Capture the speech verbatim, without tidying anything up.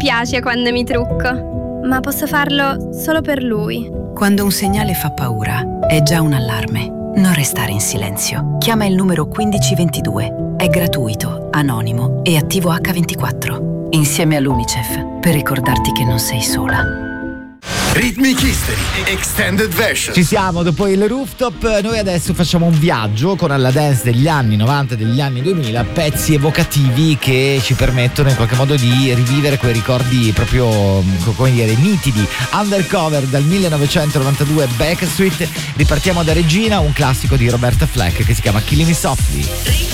piace quando mi trucco, ma posso farlo solo per lui. Quando un segnale fa paura, è già un allarme. Non restare in silenzio. Chiama il numero quindici ventidue. È gratuito, anonimo e attivo acca ventiquattro. Insieme all'UNICEF, per ricordarti che non sei sola. Rhythmic History Extended Version. Ci siamo dopo il rooftop. Noi adesso facciamo un viaggio con alla dance degli anni novanta e degli anni duemila, pezzi evocativi che ci permettono in qualche modo di rivivere quei ricordi proprio, come dire, nitidi. Undercover dal millenovecentonovantadue, Backstreet. Ripartiamo da Regina, un classico di Roberta Fleck che si chiama Killing Me Softly.